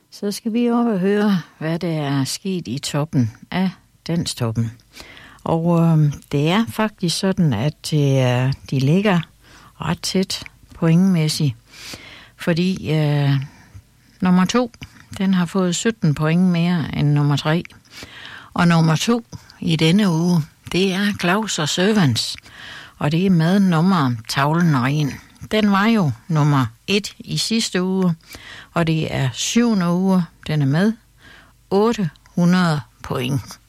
Så skal vi over og høre, hvad der er sket i toppen af Danstoppen. Og det er faktisk sådan, at de ligger ret tæt pointmæssigt. Fordi nummer 2, den har fået 17 point mere end nummer 3. Og nummer 2 i denne uge, det er Claus og Servants. Og det er med nummer Tavlen Ren. Den var jo nummer 1 i sidste uge, og det er 7. uge, den er med 800 point.